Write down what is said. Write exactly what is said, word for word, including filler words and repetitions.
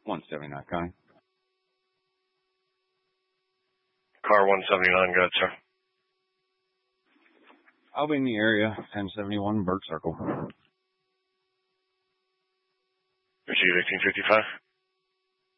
one seventy-nine, Connie. Car one seventy-nine, go ahead, sir. I'll be in the area, ten seventy-one Burke Circle. Receive eighteen fifty-five.